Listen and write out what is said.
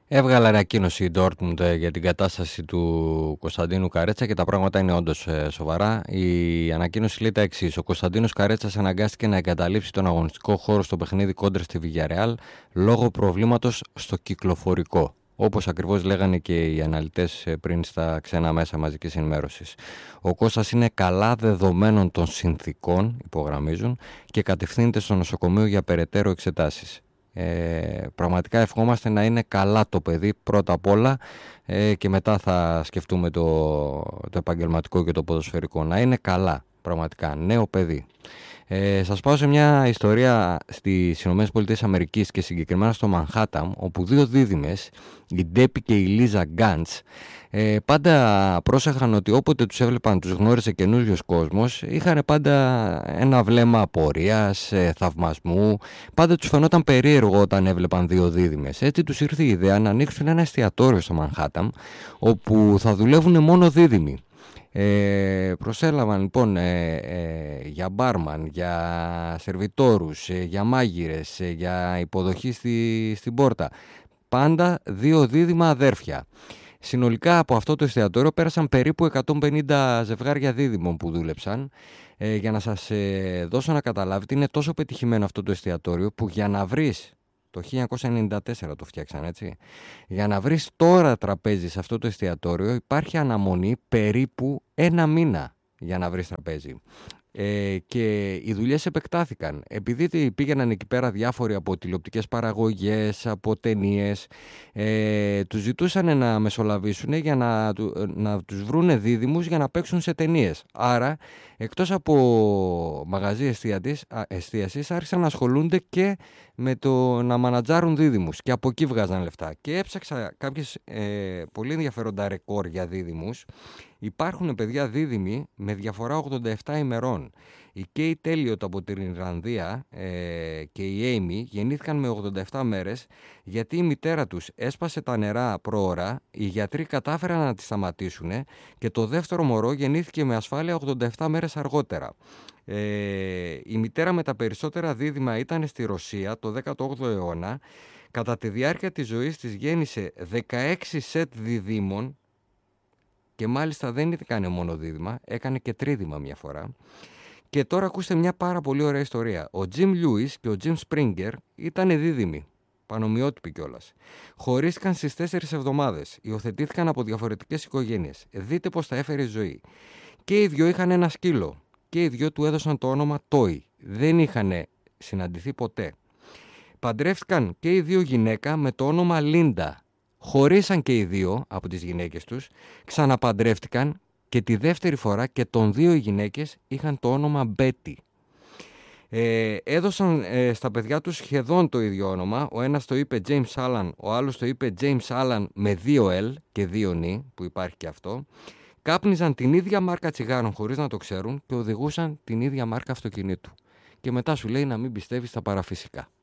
Έβγαλε ανακοίνωση η Dortmund για την κατάσταση του Κωνσταντίνου Καρέτσα και τα πράγματα είναι όντως σοβαρά. Η ανακοίνωση λέει τα εξής: ο Κωνσταντίνος Καρέτσας αναγκάστηκε να εγκαταλείψει τον αγωνιστικό χώρο στο παιχνίδι κόντρα στη Villarreal λόγω προβλήματος στο κυκλοφορικό. Όπως ακριβώς λέγανε και οι αναλυτές πριν στα ξένα μέσα μαζικής ενημέρωσης. Ο Κώστας είναι καλά δεδομένων των συνθήκων, υπογραμμίζουν, και κατευθύνεται στο νοσοκομείο για περαιτέρω εξετάσεις. Πραγματικά ευχόμαστε να είναι καλά το παιδί πρώτα απ' όλα, και μετά θα σκεφτούμε το επαγγελματικό και το ποδοσφαιρικό. Να είναι καλά, πραγματικά, νέο παιδί. Σας πάω σε μια ιστορία στις ΗΠΑ και συγκεκριμένα στο Μανχάταμ, όπου δύο δίδυμες, η Ντέπι και η Λίζα Γκάντς, πάντα πρόσεχαν ότι όποτε τους έβλεπαν, τους γνώρισε καινούριος κόσμος, είχαν πάντα ένα βλέμμα απορίας, θαυμασμού. Πάντα τους φαινόταν περίεργο όταν έβλεπαν δύο δίδυμες. Έτσι τους ήρθε η ιδέα να ανοίξουν ένα εστιατόριο στο Μανχάταμ, όπου θα δουλεύουν μόνο δίδυμοι. Προσέλαβαν λοιπόν για μπάρμαν, για σερβιτόρους, για μάγειρες, για υποδοχή στην πόρτα. Πάντα δύο δίδυμα αδέρφια. Συνολικά από αυτό το εστιατόριο πέρασαν περίπου 150 ζευγάρια δίδυμων που δούλεψαν. Για να σας δώσω να καταλάβετε, είναι τόσο πετυχημένο αυτό το εστιατόριο που για να βρεις, το 1994 το φτιάξαν, έτσι, για να βρεις τώρα τραπέζι σε αυτό το εστιατόριο υπάρχει αναμονή περίπου ένα μήνα για να βρεις τραπέζι. Και οι δουλειές επεκτάθηκαν. Επειδή πήγαιναν εκεί πέρα διάφοροι από τηλεοπτικές παραγωγές, από ταινίες, τους ζητούσαν να μεσολαβήσουν για να τους βρούνε δίδυμους για να παίξουν σε ταινίες. Άρα, εκτός από μαγαζί εστίασης, άρχισαν να ασχολούνται και με το να μανατζάρουν δίδυμους, και από εκεί βγάζαν λεφτά. Και έψαξα κάποιες πολύ ενδιαφέροντα ρεκόρ για δίδυμους. Υπάρχουν παιδιά δίδυμοι με διαφορά 87 ημερών. Η Κέιτ Έλιοτ από την Ιρλανδία και η Έιμι γεννήθηκαν με 87 μέρες, γιατί η μητέρα τους έσπασε τα νερά πρόωρα, οι γιατροί κατάφεραν να τη σταματήσουν και το δεύτερο μωρό γεννήθηκε με ασφάλεια 87 μέρες αργότερα. Η μητέρα με τα περισσότερα δίδυμα ήταν στη Ρωσία το 18ο αιώνα. Κατά τη διάρκεια της ζωής της γέννησε 16 σετ διδύμων. Και μάλιστα δεν έκανε μόνο δίδυμα, έκανε και τρίδυμα μια φορά. Και τώρα ακούστε μια πάρα πολύ ωραία ιστορία. Ο Jim Lewis και ο Jim Springer ήταν δίδυμοι, πανομοιότυποι κιόλας. Χωρίστηκαν στις 4 εβδομάδες, υιοθετήθηκαν από διαφορετικές οικογένειες. Δείτε πώς τα έφερε η ζωή. Και οι δυο είχαν ένα σκύλο. Και οι δυο του έδωσαν το όνομα Toy. Δεν είχαν συναντηθεί ποτέ. Παντρεύτηκαν και οι δύο γυναίκα με το όνομα Linda. Χωρίσαν και οι δύο από τις γυναίκες τους, ξαναπαντρεύτηκαν και τη δεύτερη φορά και των δύο οι γυναίκες είχαν το όνομα Betty. Έδωσαν στα παιδιά τους σχεδόν το ίδιο όνομα. Ο ένας το είπε James Allan, ο άλλος το είπε James Allan με 2 L και 2 N, που υπάρχει και αυτό. Κάπνιζαν την ίδια μάρκα τσιγάρων χωρίς να το ξέρουν και οδηγούσαν την ίδια μάρκα αυτοκινήτου. Και μετά σου λέει να μην πιστεύεις στα παραφυσικά.